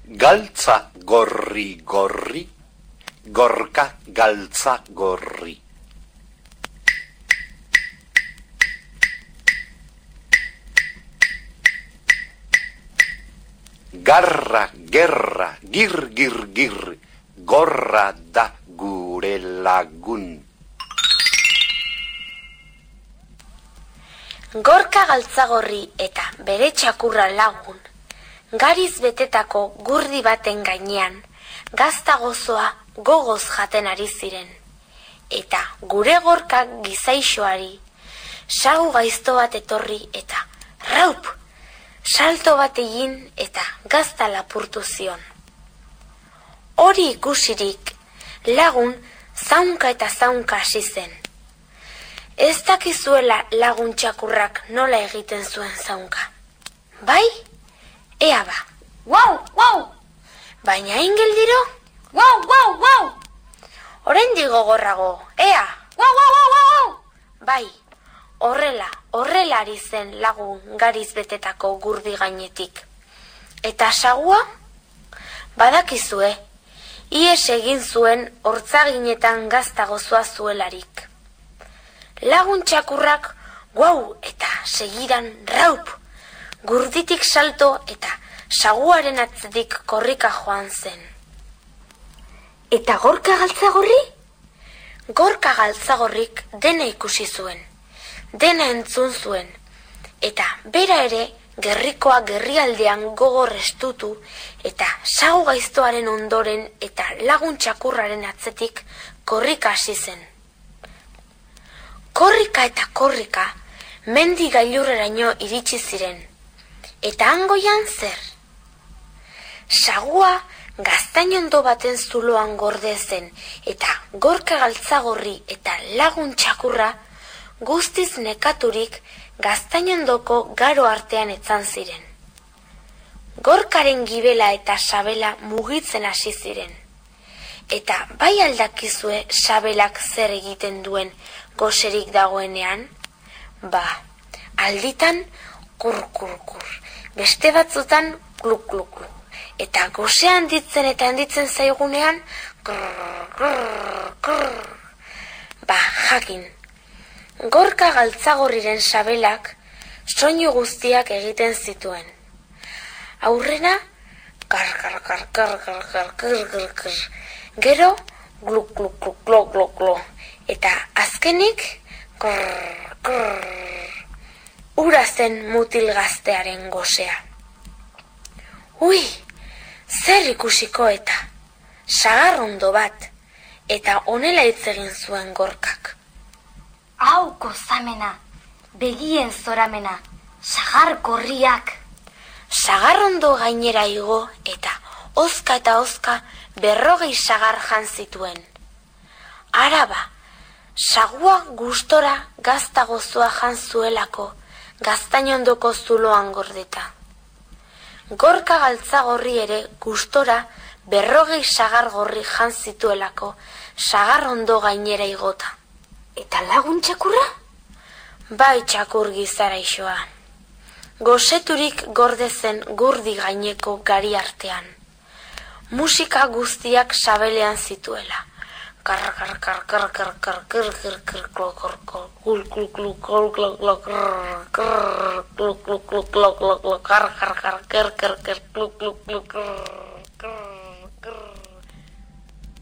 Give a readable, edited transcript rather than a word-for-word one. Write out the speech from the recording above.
Galtza gorri gorri, gorka galtza gorri. Garra, gerra, gir, gir, gir, gorra da gure lagun. Gorka galtzagorri eta bere txakurra lagun, gariz betetako gurdi baten gainean, gazta gozoa gogoz jaten ari ziren. Eta gure gorka gizaixoari, sagu gaizto bat etorri eta raup! Salto bat egin eta gazta lapurtu zion. Hori ikusirik, lagun zaunka eta zaunka hasi zen. Ez dakizuela lagun txakurrak nola egiten zuen zaunka. Bai? Ea ba. Guau, guau! Baina ingeldiro? Guau, guau, guau! Oraindik gogorrago, ea! Guau, guau, guau, guau! Bai, horrela ari zen lagun gariz betetako gurdi gainetik. Eta sagua? Badakizue, ihes egin zuen hortzaginetan gazta gozoa zuelarik. Lagun txakurrak guau eta segidan raup, gurditik salto eta saguaren atzetik korrika joan zen. Eta gorka galtzagorri? Gorka galtzagorrik dena ikusi zuen, dena entzun zuen, eta bera ere gerrikoa gerrialdean gogor estutu eta sagu gaiztoaren ondoren eta lagun txakurraren atzetik korrika hasi zen. Korrika eta korrika, mendi gailurreraino iritsi ziren. Eta hangoian zer? Sagua gaztainondo baten zuloan gorde zen, eta gorka galtzagorri eta lagun txakurra guztiz nekaturik gaztainondoko garo artean etzan ziren. Gorkaren gibela eta sabela mugitzen hasi ziren. Eta bai aldakizue sabelak zer egiten duen goserik dagoenean? Ba, alditan kur, beste batzutan kluk, kluk, kluk. Eta gosea handitzen eta handitzen zaigunean krrr. Ba, jakin, gorka galtzagorriren sabelak soinu guztiak egiten zituen. Aurrena, kar. Gero, gluk, gluk, gluk, glok, glok, glok. Eta azkenik, ura zen mutil gaztearen gosea. Ui, zer ikusiko eta, sagarrondo bat, eta honela hitz egin zuen gorkak. Hau gozamena, begien zoramena, sagar gorriak. Sagarrondo gainera igo eta ozka 40 sagar jan zituen. Araba, sagua gustora gazta gozoa jan zuelako, gaztainondoko zuloan gordeta. Gorka galtzagorri ere gustora 40 sagar gorri jan zituelako, sagarrondo gainera igota. Eta lagun txakurra? Bai txakur gizaraixoa. Goseturik gorde zen gurdi gaineko gari artean. Musika guztiak sabelean zituela. Kar